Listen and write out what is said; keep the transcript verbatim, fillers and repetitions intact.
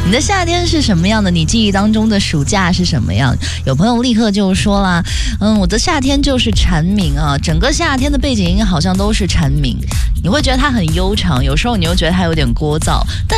你的夏天是什么样的？你记忆当中的暑假是什么样？有朋友立刻就说啦，嗯，我的夏天就是蝉鸣啊，整个夏天的背景音好像都是蝉鸣，你会觉得它很悠长，有时候你又觉得它有点聒噪，但